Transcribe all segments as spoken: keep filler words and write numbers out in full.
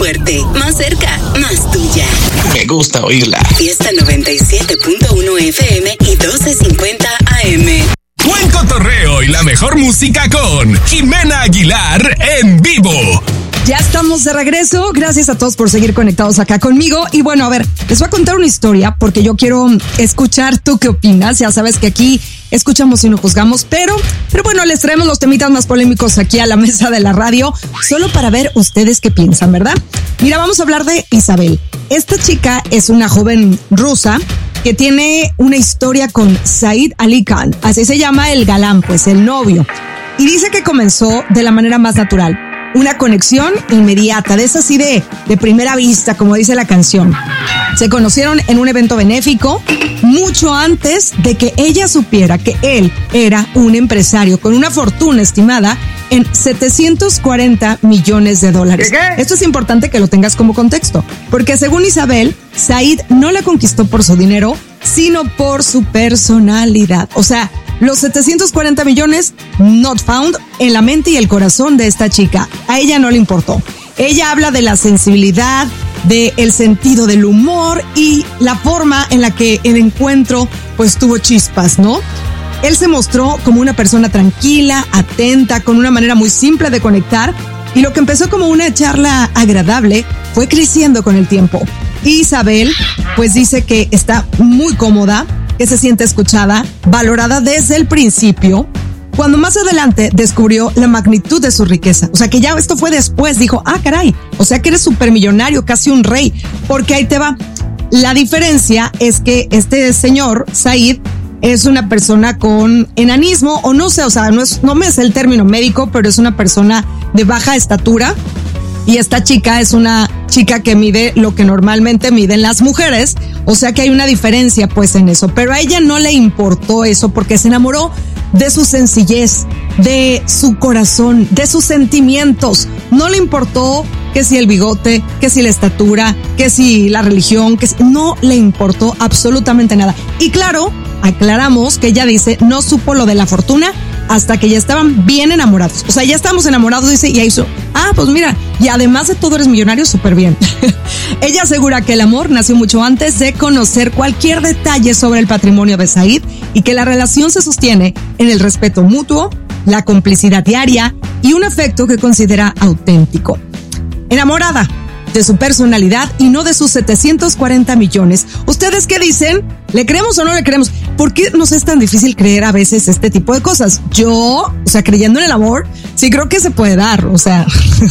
fuerte, más cerca, más tuya. Me gusta oírla. Fiesta noventa y siete punto uno F M y doce cincuenta A M. Buen cotorreo y la mejor música con Jimena Aguilar en vivo. Ya estamos de regreso. Gracias a todos por seguir conectados acá conmigo. Y bueno, a ver, les voy a contar una historia porque yo quiero escuchar tú qué opinas. Ya sabes que aquí escuchamos y no juzgamos, pero, pero bueno, les traemos los temitas más polémicos aquí a la mesa de la radio, solo para ver ustedes qué piensan, ¿verdad? Mira, vamos a hablar de Isabel. Esta chica es una joven rusa que tiene una historia con Said Ali Khan. Así se llama el galán, pues el novio. Y dice que comenzó de la manera más natural. Una conexión inmediata, de esa así de, de primera vista, como dice la canción. Se conocieron en un evento benéfico mucho antes de que ella supiera que él era un empresario con una fortuna estimada en setecientos cuarenta millones de dólares. ¿Qué? Esto es importante que lo tengas como contexto, porque según Isabel, Said no la conquistó por su dinero, sino por su personalidad. O sea, los setecientos cuarenta millones not found en la mente y el corazón de esta chica. A ella no le importó. Ella habla de la sensibilidad, de el sentido del humor y la forma en la que el encuentro pues tuvo chispas, ¿no? Él se mostró como una persona tranquila, atenta, con una manera muy simple de conectar, y lo que empezó como una charla agradable fue creciendo con el tiempo. Isabel pues dice que está muy cómoda, que se siente escuchada, valorada desde el principio, cuando más adelante descubrió la magnitud de su riqueza. O sea que ya esto fue después, dijo, ah caray, o sea que eres supermillonario, casi un rey, porque ahí te va. La diferencia es que este señor, Said, es una persona con enanismo, o no sé, o sea, no es, no me sé el término médico, pero es una persona de baja estatura. Y esta chica es una chica que mide lo que normalmente miden las mujeres. O sea que hay una diferencia pues en eso. Pero a ella no le importó eso porque se enamoró de su sencillez, de su corazón, de sus sentimientos. No le importó que si el bigote, que si la estatura, que si la religión, que si... no le importó absolutamente nada. Y claro, aclaramos que ella dice no supo lo de la fortuna hasta que ya estaban bien enamorados. O sea, ya estamos enamorados, dice, y ahí hizo, ah, pues mira, y además de todo eres millonario, súper bien. Ella asegura que el amor nació mucho antes de conocer cualquier detalle sobre el patrimonio de Said y que la relación se sostiene en el respeto mutuo, la complicidad diaria y un afecto que considera auténtico. Enamorada de su personalidad y no de sus setecientos cuarenta millones. ¿Ustedes qué dicen? ¿Le creemos o no le creemos? ¿Por qué nos es tan difícil creer a veces este tipo de cosas? Yo, o sea, creyendo en el amor, sí creo que se puede dar, o sea,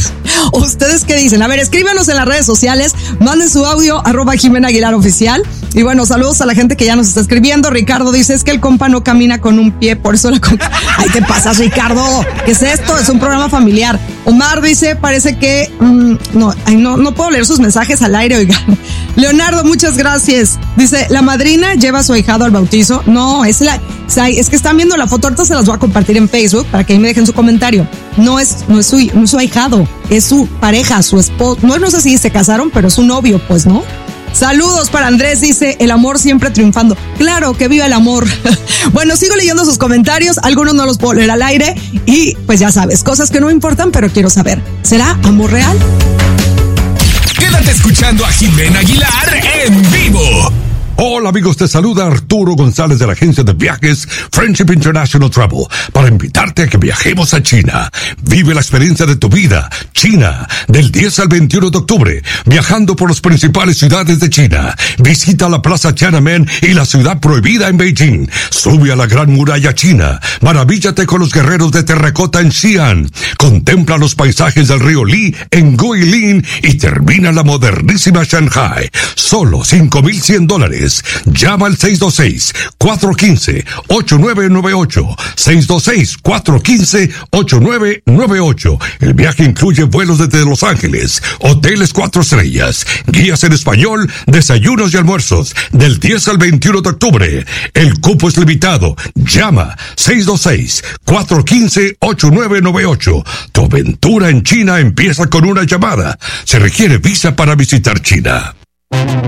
¿ustedes qué dicen? A ver, escríbanos en las redes sociales, manden su audio, arroba Jimena Aguilar Oficial. Y bueno, saludos a la gente que ya nos está escribiendo. Ricardo dice, es que el compa no camina con un pie, por eso la compa... Ay, ¿qué pasa, Ricardo? ¿Qué es esto? Es un programa familiar. Omar dice, parece que... Mmm, no, ay, no, no puedo leer sus mensajes al aire, oigan. Leonardo, muchas gracias. Dice, la madrina lleva a su ahijado al bautizo. No, es la... Es que están viendo la foto, ahorita se las voy a compartir en Facebook para que ahí me dejen su comentario. No es, no es su, no es su ahijado, es su pareja, su esposo. No, no sé si se casaron, pero es su novio, pues, ¿no? Saludos para Andrés, dice, el amor siempre triunfando. Claro, que viva el amor. Bueno, sigo leyendo sus comentarios, algunos no los puedo leer al aire y pues ya sabes, cosas que no importan, pero quiero saber, ¿será amor real? Quédate escuchando a Jimena Aguilar en vivo. Hola amigos, te saluda Arturo González de la agencia de viajes Friendship International Travel para invitarte a que viajemos a China. Vive la experiencia de tu vida. China, del diez al veintiuno de octubre, viajando por las principales ciudades de China. Visita la Plaza Tiananmen y la ciudad prohibida en Beijing. Sube a la Gran Muralla China. Maravíllate con los guerreros de terracota en Xi'an. Contempla los paisajes del río Li en Guilin y termina la modernísima Shanghai. Solo cinco mil cien dólares. Llama al seis dos seis, cuatro uno cinco, ocho nueve nueve ocho. seis dos seis, cuatro uno cinco, ocho nueve nueve ocho. El viaje incluye vuelos desde Los Ángeles, hoteles cuatro estrellas, guías en español, desayunos y almuerzos, del diez al veintiuno de octubre. El cupo es limitado. Llama seis dos seis, cuatro uno cinco, ocho nueve nueve ocho. Tu aventura en China empieza con una llamada. Se requiere visa para visitar China.